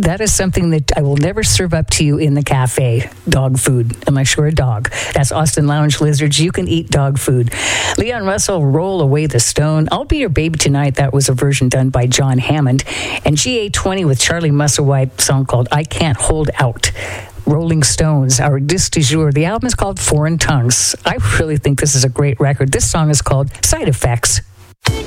That is something that I will never serve up to you in the cafe. Dog food, unless you're a dog. That's Austin Lounge Lizards. You can eat dog food. Leon Russell, Roll Away the Stone. I'll Be Your Baby Tonight. That was a version done by John Hammond. And GA20 with Charlie Musselwhite, song called I Can't Hold Out. Rolling Stones, our disc du jour. The album is called Foreign Tongues. I really think this is a great record. This song is called Side Effects.